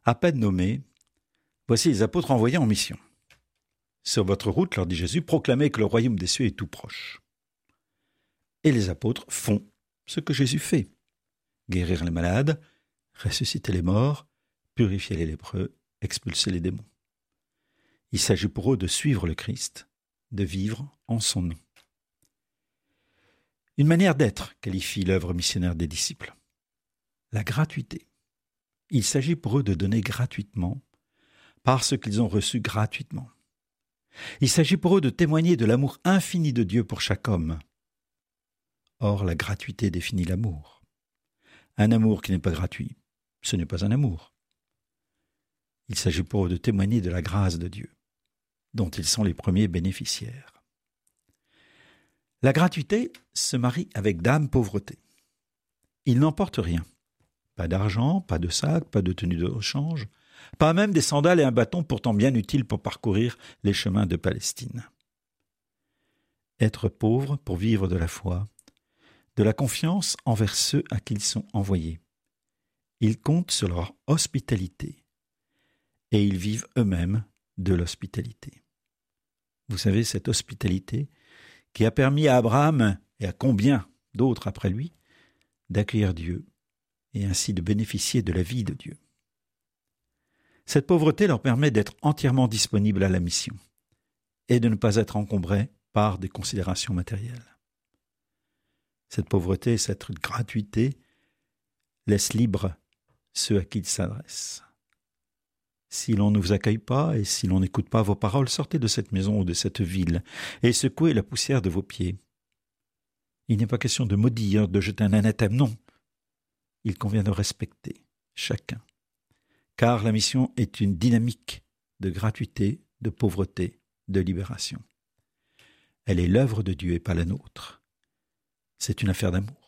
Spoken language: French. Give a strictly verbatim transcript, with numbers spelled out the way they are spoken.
À peine nommés, voici les apôtres envoyés en mission. Sur votre route, leur dit Jésus, proclamez que le royaume des cieux est tout proche. Et les apôtres font ce que Jésus fait. Guérir les malades, ressusciter les morts, purifier les lépreux, expulser les démons. Il s'agit pour eux de suivre le Christ, de vivre en son nom. Une manière d'être qualifie l'œuvre missionnaire des disciples. La gratuité. Il s'agit pour eux de donner gratuitement parce qu'ils ont reçu gratuitement. Il s'agit pour eux de témoigner de l'amour infini de Dieu pour chaque homme. Or, la gratuité définit l'amour. Un amour qui n'est pas gratuit, ce n'est pas un amour. Il s'agit pour eux de témoigner de la grâce de Dieu, dont ils sont les premiers bénéficiaires. La gratuité se marie avec dame pauvreté. Ils n'emportent rien. Pas d'argent, pas de sac, pas de tenue de rechange, pas même des sandales et un bâton pourtant bien utiles pour parcourir les chemins de Palestine. Être pauvre pour vivre de la foi, de la confiance envers ceux à qui ils sont envoyés. Ils comptent sur leur hospitalité et ils vivent eux-mêmes de l'hospitalité. Vous savez, cette hospitalité qui a permis à Abraham et à combien d'autres après lui d'accueillir Dieu et ainsi de bénéficier de la vie de Dieu. Cette pauvreté leur permet d'être entièrement disponibles à la mission et de ne pas être encombrés par des considérations matérielles. Cette pauvreté, cette gratuité laisse libre ceux à qui ils s'adressent. Si l'on ne vous accueille pas et si l'on n'écoute pas vos paroles, sortez de cette maison ou de cette ville et secouez la poussière de vos pieds. Il n'est pas question de maudire, de jeter un anathème, non. Il convient de respecter chacun, car la mission est une dynamique de gratuité, de pauvreté, de libération. Elle est l'œuvre de Dieu et pas la nôtre. C'est une affaire d'amour.